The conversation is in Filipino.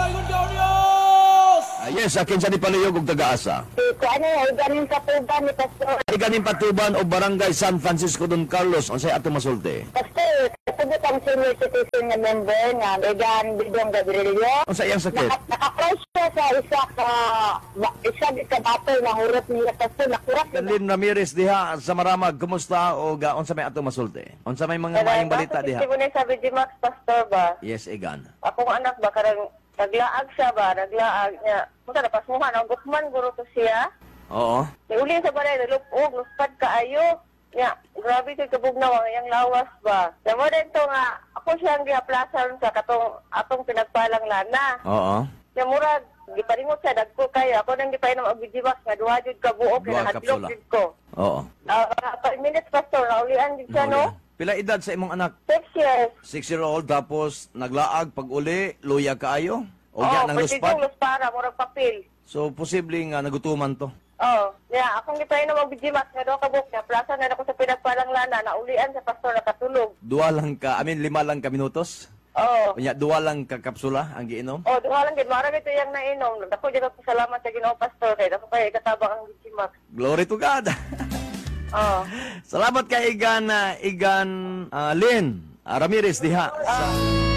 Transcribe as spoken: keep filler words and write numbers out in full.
Ah, yes, akin sa ni Paluyog ug taga-asa. Ito, ano yung ganin sa tuban ni Pastor. Ay ganing patuban o barangay San Francisco Don Carlos unsay ato masulti? Pastor, kasabot ang senior citizen na member nga, Egan Bidong Gabrielio. Unsa iyang sakit? Naka- Naka-close siya sa isa ka, ba- isa ka battle na hurot niya, Pastor, nakurat niya. Lynn Ramirez diha sa Maramag, kumusta o ga unsa may ato masulti? Unsa may mga maayong balita diha? Hindi ko na sabi di Max, Pastor ba? Yes, Egan. Akong anak ba, karang naglaag siya ba, naglaag niya. Punta na pasmuhan, ang gusman guro to siya. Oo. Uli sa balay, nalupog, luspad kaayo. Nya, grabe ko kabugnaw ang iyang lawas ba. Namo din to nga, ako siyang giaplasan sa katong atong pinagpalang lana. Oo. Nya murag, giparingot siya, dagko kayo. Ako nang gipainom ang bijiwas nga duha jud ka buok, Duha kinahadlok kapsula. jud ko. Oo. Ah, five minutes, Pastor, naulian jud siya, no? Pila edad sa imong anak? Six years. Six-year-old tapos naglaag pag uli, luya kaayo? O Oh, yan ang luspad? pertigong luspara, murag papel. So, posibleng nga nagutuman to. Oh, yeah, akong gipainom ang bijiwas nga duha ka buok niya. Plaza na ako sa pinagpalang lana, naulian sa Pastor nakatulog. Dua lang ka, I mean lima lang ka minutos. Oh. Unya, dua lang ka kapsula ang giinom. Oh, duha lang gid mara ito yang nainom. Dako jud ako salamat sa Ginoo Pastor kay dako kay katabang ang bijimas. Glory to God. Oh. Salamat kay Igan, uh, Igan uh, Lynn uh, Ramirez diha. sa